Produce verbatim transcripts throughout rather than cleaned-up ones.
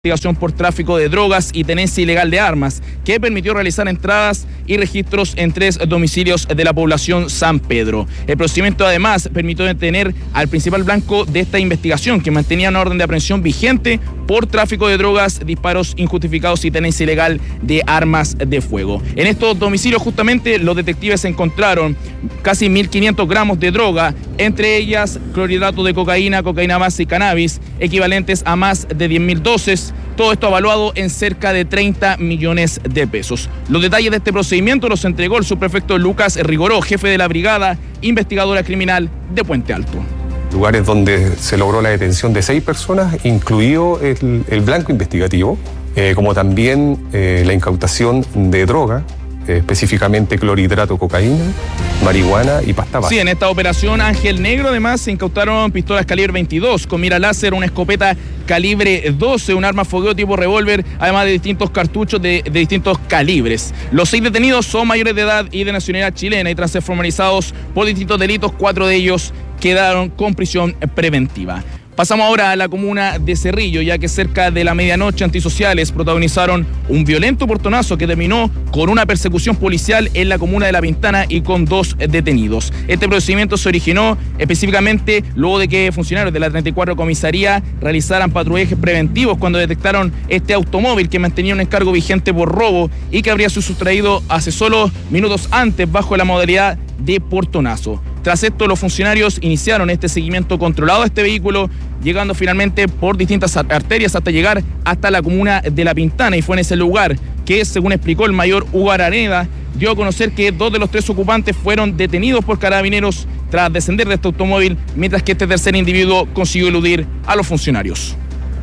Investigación por tráfico de drogas y tenencia ilegal de armas, que permitió realizar entradas y registros en tres domicilios de la población San Pedro. El procedimiento además permitió detener al principal blanco de esta investigación, que mantenía una orden de aprehensión vigente por tráfico de drogas, disparos injustificados y tenencia ilegal de armas de fuego. En estos domicilios justamente los detectives encontraron casi mil quinientos gramos de droga, entre ellas clorhidrato de cocaína, cocaína base y cannabis, equivalentes a más de diez mil dosis. Todo esto evaluado en cerca de treinta millones de pesos. Los detalles de este procedimiento los entregó el subprefecto Lucas Rigoró, jefe de la Brigada Investigadora Criminal de Puente Alto. Lugares donde se logró la detención de seis personas, incluido el, el blanco investigativo, eh, como también eh, la incautación de droga, eh, específicamente clorhidrato, cocaína, marihuana y pasta base. Sí, en esta operación Ángel Negro además se incautaron pistolas calibre veintidós con mira láser, una escopeta calibre doce, un arma fogueo tipo revólver, además de distintos cartuchos de, de distintos calibres. Los seis detenidos son mayores de edad y de nacionalidad chilena, y tras ser formalizados por distintos delitos, cuatro de ellos quedaron con prisión preventiva. Pasamos ahora a la comuna de Cerrillo, ya que cerca de la medianoche antisociales protagonizaron un violento portonazo que terminó con una persecución policial en la comuna de La Pintana y con dos detenidos. Este procedimiento se originó específicamente luego de que funcionarios de la treinta y cuatro comisaría realizaran patrullajes preventivos cuando detectaron este automóvil que mantenía un encargo vigente por robo y que habría sido sustraído hace solo minutos antes bajo la modalidad de portonazo. Tras esto, los funcionarios iniciaron este seguimiento controlado a este vehículo, llegando finalmente por distintas arterias hasta llegar hasta la comuna de La Pintana, y fue en ese lugar que, según explicó el mayor Hugo Araneda, dio a conocer que dos de los tres ocupantes fueron detenidos por carabineros tras descender de este automóvil, mientras que este tercer individuo consiguió eludir a los funcionarios.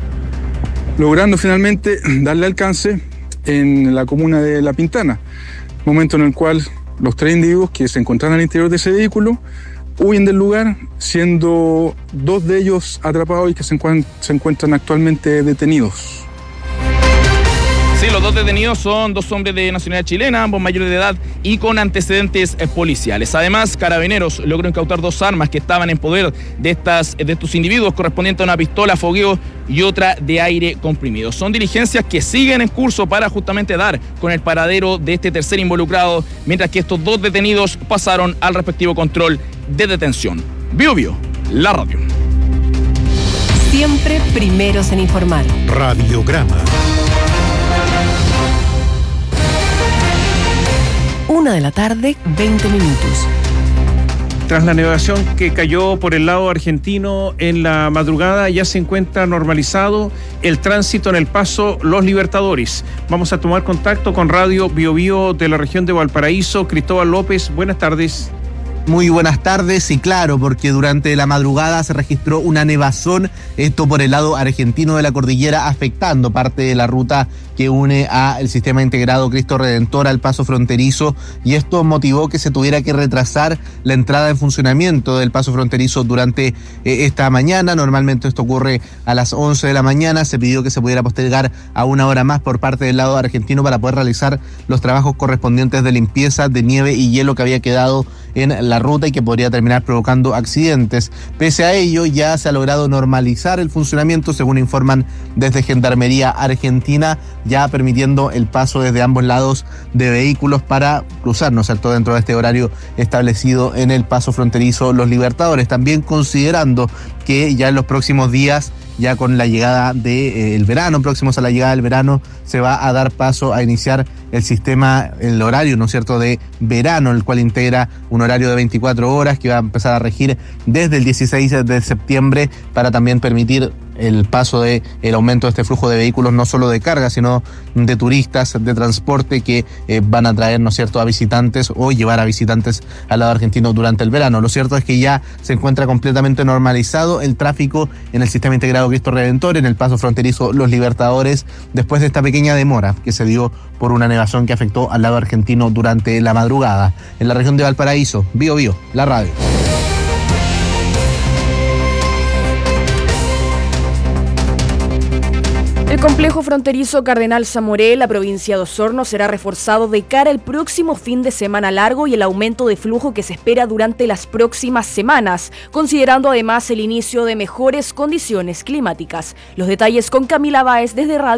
Logrando finalmente darle alcance en la comuna de La Pintana, momento en el cual los tres individuos que se encontraban al interior de ese vehículo huyen del lugar, siendo dos de ellos atrapados y que se encuentran, se encuentran actualmente detenidos. Sí, los dos detenidos son dos hombres de nacionalidad chilena, ambos mayores de edad y con antecedentes policiales. Además, Carabineros logró incautar dos armas que estaban en poder de, estas, de estos individuos, correspondiente a una pistola fogueo y otra de aire comprimido. Son diligencias que siguen en curso para justamente dar con el paradero de este tercer involucrado, mientras que estos dos detenidos pasaron al respectivo control de detención. Bio Bio, la radio. Siempre primeros en informar. Radiograma. Una de la tarde, veinte minutos. Tras la navegación que cayó por el lado argentino en la madrugada, ya se encuentra normalizado el tránsito en el paso Los Libertadores. Vamos a tomar contacto con Radio Bio Bio de la región de Valparaíso. Cristóbal López, buenas tardes. Muy buenas tardes, y claro, porque durante la madrugada se registró una nevazón, esto por el lado argentino de la cordillera, afectando parte de la ruta que une al sistema integrado Cristo Redentor al paso fronterizo, y esto motivó que se tuviera que retrasar la entrada en funcionamiento del paso fronterizo durante eh, esta mañana. Normalmente esto ocurre a las once de la mañana, se pidió que se pudiera postergar a una hora más por parte del lado argentino para poder realizar los trabajos correspondientes de limpieza de nieve y hielo que había quedado en la ruta y que podría terminar provocando accidentes. Pese a ello, ya se ha logrado normalizar el funcionamiento, según informan desde Gendarmería Argentina, ya permitiendo el paso desde ambos lados de vehículos para cruzar, ¿no es cierto?, dentro de este horario establecido en el paso fronterizo Los Libertadores. También considerando que ya en los próximos días, ya con la llegada del verano, próximos a la llegada del verano, se va a dar paso a iniciar el sistema, el horario, ¿no es cierto?, de verano, el cual integra un horario de veinticuatro horas que va a empezar a regir desde el dieciséis de septiembre para también permitir el paso de el aumento de este flujo de vehículos, no solo de carga, sino de turistas, de transporte, que eh, van a traer, ¿no es cierto?, a visitantes o llevar a visitantes al lado argentino durante el verano. Lo cierto es que ya se encuentra completamente normalizado el tráfico en el sistema integrado Cristo Redentor, en el paso fronterizo Los Libertadores, después de esta pequeña demora que se dio por una nevazón que afectó al lado argentino durante la madrugada. En la región de Valparaíso, Bio Bio, la radio. El El complejo fronterizo Cardenal Zamoré, la provincia de Osorno, será reforzado de cara al próximo fin de semana largo y el aumento de flujo que se espera durante las próximas semanas, considerando además el inicio de mejores condiciones climáticas. Los detalles con Camila Báez desde Radio